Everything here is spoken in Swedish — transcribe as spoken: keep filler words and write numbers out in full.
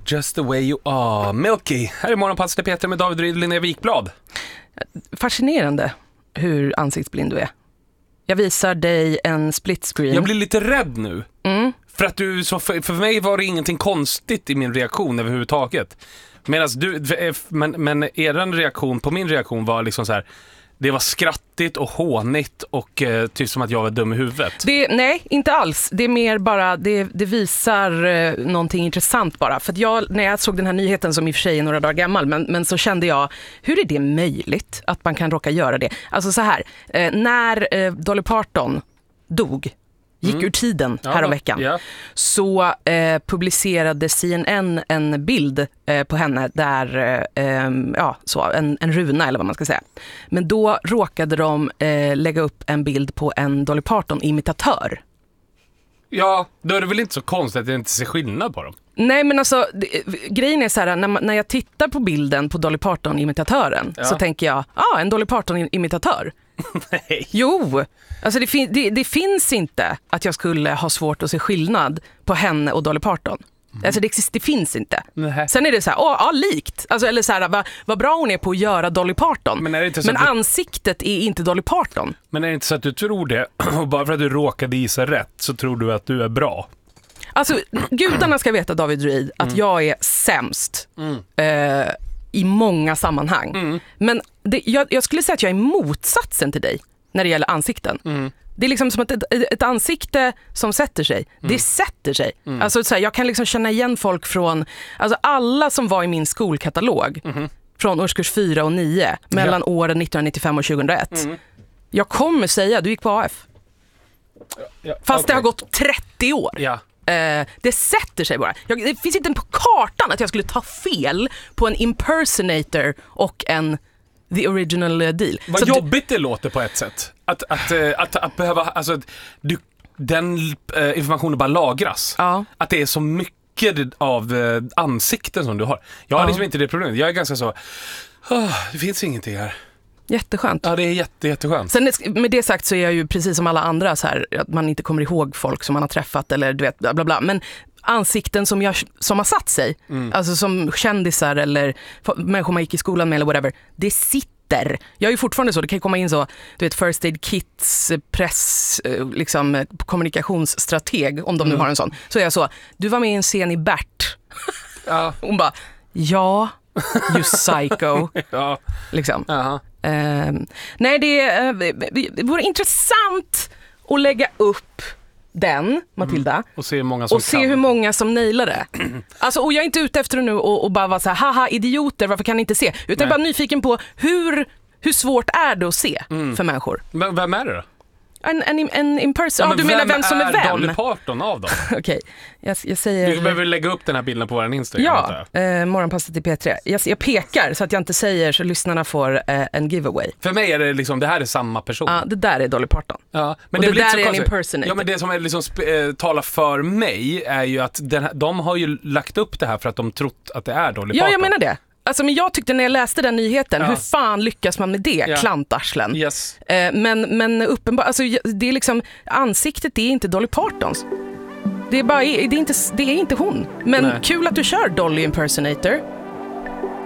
Just the way you are. Milky. Här är Morgonpasset Peter med David Ryd och Linnea Wikblad. Fascinerande hur ansiktsblind du är. Jag visar dig en split screen. Jag blir lite rädd nu. Mm. För att du, så för, för mig var det ingenting konstigt i min reaktion överhuvudtaget. Medan du, men, men er reaktion på min reaktion var liksom så här. Det var skrattigt och hånigt och eh, typ som att jag var dum i huvudet. Det, nej, inte alls. Det är mer bara, det, det visar eh, någonting intressant bara. För att jag, när jag såg den här nyheten som i och för sig är några dagar gammal, men, men så kände jag, hur är det möjligt att man kan råka göra det? Alltså så här, eh, när eh, Dolly Parton dog, gick mm. ur tiden här om veckan, ja. så eh, publicerade C N N en bild eh, på henne där, eh, ja, så, en, en runa eller vad man ska säga. Men då råkade de eh, lägga upp en bild på en Dolly Parton-imitatör. Ja, då är det väl inte så konstigt att jag inte ser skillnad på dem. Nej, men alltså, det, grejen är så här, när, man, när jag tittar på bilden på Dolly Parton-imitatören, ja. så tänker jag, ja, ah, en Dolly Parton-imitatör. Nej. Jo, alltså det, fin- det, det finns inte att jag skulle ha svårt att se skillnad på henne och Dolly Parton. Mm. Alltså det, exist- det finns inte. Nej. Sen är det så här, åh, ja, likt. Alltså, eller så här, vad, vad bra hon är på att göra Dolly Parton. Men, är det inte så Men att ansiktet du... är inte Dolly Parton. Men är det inte så att du tror det, och bara för att du råkade gissa rätt så tror du att du är bra? Alltså, gudarna ska veta, David Ryd, att mm. jag är sämst mm. eh, i många sammanhang. Mm. Men det, jag, jag skulle säga att jag är motsatsen till dig när det gäller ansikten. Mm. Det är liksom som att ett, ett ansikte som sätter sig, mm. det sätter sig. Mm. Alltså, så här, jag kan liksom känna igen folk från, alltså alla som var i min skolkatalog mm. från årskurs fyra och nio mellan ja. åren nittonhundranittiofem och tjugohundraett. Mm. Jag kommer säga, du gick på A F. Ja, ja, Fast okay. det har gått trettio år. Ja. Uh, det sätter sig bara. Jag, det finns inte på kartan att jag skulle ta fel på en impersonator och en the original deal. Vad så jobbigt du... det låter på ett sätt. Att, att, att, att, att behöva, alltså, du, den uh, informationen bara lagras. Ja. Att det är så mycket av uh, ansikten som du har. Jag har ja. liksom inte det problemet. Jag är ganska så, oh, det finns ingenting här. Jätteskönt. Ja, det är jätte, jätteskönt. Sen med det sagt så är jag ju precis som alla andra så här, att man inte kommer ihåg folk som man har träffat eller du vet, bla bla bla. Men ansikten som, jag, som har satt sig, mm. alltså som kändisar eller människor man gick i skolan med eller whatever, det sitter. Jag är ju fortfarande så, det kan komma in så, du vet, First Aid Kits press, liksom kommunikationsstrateg, om de nu mm. har en sån. Så är jag så, du var med i en scen i Bert. Ja. Hon bara, ja, you psycho. Ja. Liksom. Uh-huh. Uh, nej, det, uh, det vore intressant att lägga upp den, Matilda, mm. och se hur många som, och se hur många som nailar det. Alltså, och jag är inte ute efter nu och, och bara vara så här, haha, idioter, varför kan ni inte se? Utan jag är bara nyfiken på hur, hur svårt är det att se mm. för människor. Men vem är det då? En, en, en imperson. Ja, ah, du menar vem som är vem? Vem är Dolly Parton av dem? Okej, okay. jag, jag säger... Du behöver lägga upp den här bilden på vår Instagram. Ja, eh, morgonpasset i P tre. Jag, jag pekar så att jag inte säger så lyssnarna får eh, en giveaway. För mig är det liksom, det här är samma person. Ja, ah, det där är Dolly Parton. Ja, men och det, det där är en impersonator. Ja, men det som är liksom sp- äh, talar för mig är ju att den här, de har ju lagt upp det här för att de trott att det är Dolly Parton. Ja, jag menar det. Alltså, men jag tyckte när jag läste den nyheten, ja. hur fan lyckas man med det, ja. klantarslen? Yes. Eh, men, men uppenbart, alltså, det är liksom, ansiktet är inte Dolly Partons. Det är, bara, det är, inte, det är inte hon. Men Nej. Kul att du kör Dolly Impersonator.